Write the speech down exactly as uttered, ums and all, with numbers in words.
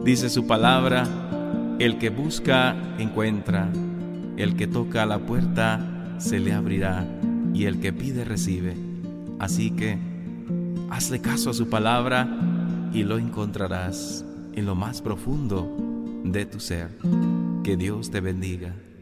Dice su palabra: el que busca, encuentra; el que toca a la puerta, se le abrirá; y el que pide, recibe. Así que hazle caso a su palabra y lo encontrarás en lo más profundo de tu ser. Que Dios te bendiga.